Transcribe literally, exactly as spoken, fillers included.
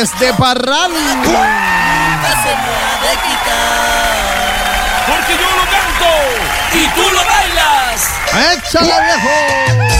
de Parral. Porque yo lo canto y tú lo bailas. ¡Échale, viejo!